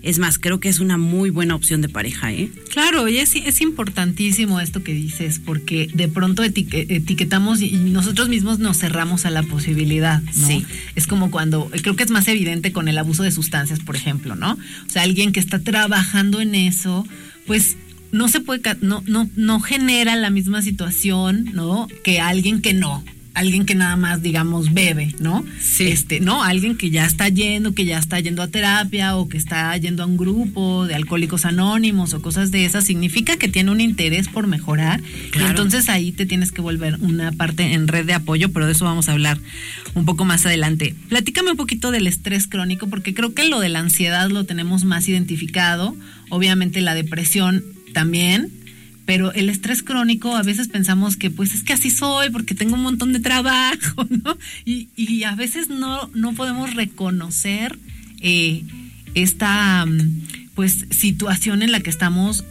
Es más, creo que es una muy buena opción de pareja, ¿eh? Claro, y es importantísimo esto que dices, porque de pronto etiquetamos y nosotros mismos nos cerramos a la posibilidad, ¿no? Sí. Es como cuando, creo que es más evidente con el abuso de sustancias, por ejemplo, ¿no? O sea, alguien que está trabajando en eso, pues no se puede, no genera la misma situación, ¿no? Que alguien que no. Alguien que nada más, digamos, bebe, ¿no? Sí. ¿No? Alguien que ya está yendo a terapia o que está yendo a un grupo de alcohólicos anónimos o cosas de esas, significa que tiene un interés por mejorar. Claro. Y entonces ahí te tienes que volver una parte en red de apoyo, pero de eso vamos a hablar un poco más adelante. Platícame un poquito del estrés crónico, porque creo que lo de la ansiedad lo tenemos más identificado, obviamente la depresión también. Pero el estrés crónico a veces pensamos que pues es que así soy porque tengo un montón de trabajo, ¿no? Y a veces no podemos reconocer esta pues situación en la que estamos,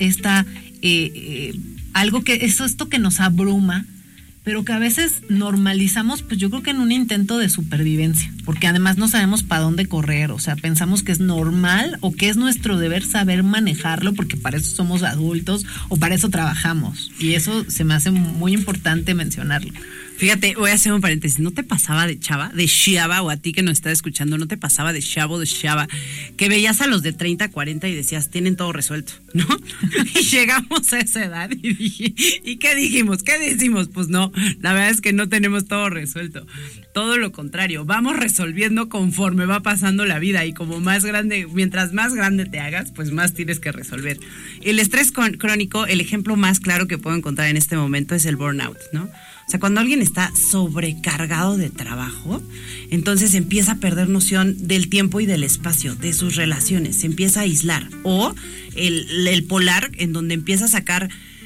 algo que esto que nos abruma, pero que a veces normalizamos, pues yo creo que en un intento de supervivencia, porque además no sabemos para dónde correr, o sea, pensamos que es normal o que es nuestro deber saber manejarlo, porque para eso somos adultos o para eso trabajamos, y eso se me hace muy importante mencionarlo. Fíjate, voy a hacer un paréntesis. ¿No te pasaba de chava, o a ti que nos estás escuchando, no te pasaba de chava, que veías a los de 30, 40 y decías, tienen todo resuelto, ¿no? Y llegamos a esa edad y dije, ¿y qué dijimos? ¿Qué decimos? Pues no, la verdad es que no tenemos todo resuelto. Todo lo contrario, vamos resolviendo conforme va pasando la vida, y como mientras más grande te hagas, pues más tienes que resolver. El estrés crónico, el ejemplo más claro que puedo encontrar en este momento es el burnout, ¿no? O sea, cuando alguien está sobrecargado de trabajo, entonces empieza a perder noción del tiempo y del espacio, de sus relaciones, se empieza a aislar. O el polar, en donde empieza a sacar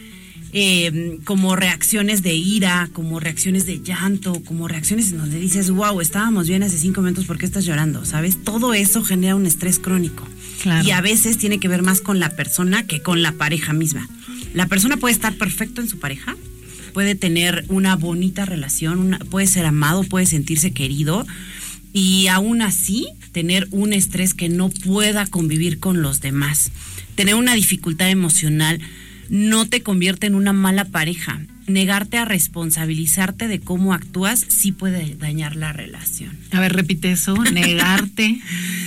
como reacciones de ira, como reacciones de llanto, como reacciones en donde dices, wow, estábamos bien hace 5 minutos, ¿por qué estás llorando? ¿Sabes? Todo eso genera un estrés crónico. Claro. Y a veces tiene que ver más con la persona que con la pareja misma. La persona puede estar perfecto en su pareja, puede tener una bonita relación, puede ser amado, puede sentirse querido, y aún así tener un estrés que no pueda convivir con los demás. Tener una dificultad emocional no te convierte en una mala pareja. Negarte a responsabilizarte de cómo actúas sí puede dañar la relación. A ver, repite eso, negarte.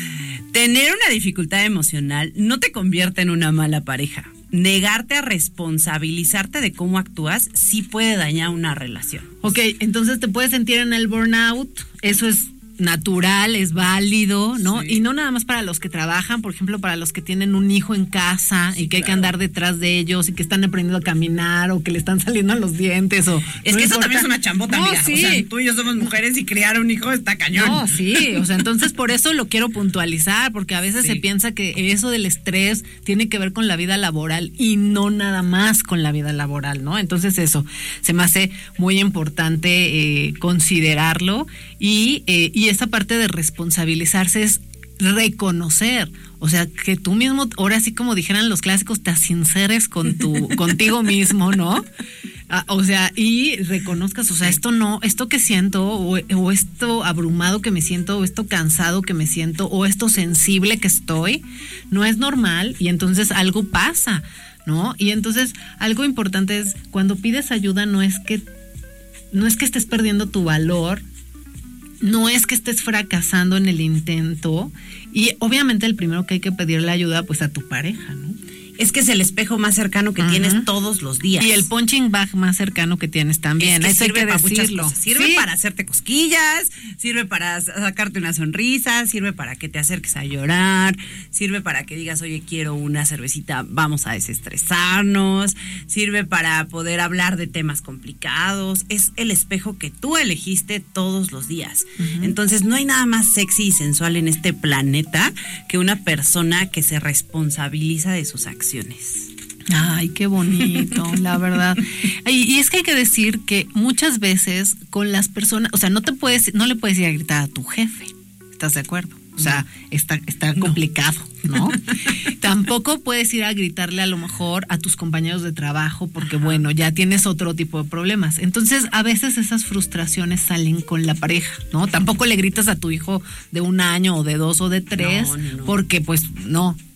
Tener una dificultad emocional no te convierte en una mala pareja. Negarte a responsabilizarte de cómo actúas sí puede dañar una relación. Ok, entonces te puedes sentir en el burnout, eso es natural, es válido, ¿no? Sí. Y no nada más para los que trabajan, por ejemplo, para los que tienen un hijo en casa, sí, y que hay que andar detrás de ellos y que están aprendiendo a caminar o que le están saliendo los dientes o... Es no que importa. eso también es una chambota, amiga. Sí. O sea, tú y yo somos mujeres y criar un hijo está cañón. No, sí, o sea, entonces por eso lo quiero puntualizar, porque a veces se piensa que eso del estrés tiene que ver con la vida laboral y no nada más con la vida laboral, ¿no? Entonces eso, se me hace muy importante considerarlo y esa parte de responsabilizarse es reconocer, o sea, que tú mismo, ahora sí como dijeran los clásicos, te sinceres contigo mismo, ¿no? O sea, y reconozcas, o sea, esto que siento, o esto abrumado que me siento, o esto cansado que me siento, o esto sensible que estoy, no es normal, y entonces algo pasa, ¿no? Y entonces algo importante es, cuando pides ayuda, no es que estés perdiendo tu valor, no es que estés fracasando en el intento, y obviamente el primero que hay que pedirle ayuda pues a tu pareja, ¿no? Es que es el espejo más cercano que tienes todos los días. Y el punching bag más cercano que tienes también. Es que sirve para muchas decirlo. cosas. Sirve para hacerte cosquillas, sirve para sacarte una sonrisa, sirve para que te acerques a llorar, sirve para que digas, oye, quiero una cervecita, vamos a desestresarnos, sirve para poder hablar de temas complicados. Es el espejo que tú elegiste todos los días. Entonces no hay nada más sexy y sensual en este planeta que una persona que se responsabiliza de sus acciones. Ay, qué bonito, la verdad. Y es que hay que decir que muchas veces con las personas, o sea, no le puedes ir a gritar a tu jefe, ¿estás de acuerdo? O sea, está complicado, ¿no? Tampoco puedes ir a gritarle a lo mejor a tus compañeros de trabajo porque, bueno, ya tienes otro tipo de problemas. Entonces, a veces esas frustraciones salen con la pareja, ¿no? Tampoco le gritas a tu hijo de 1 año o de 2 o de 3 porque, pues, no.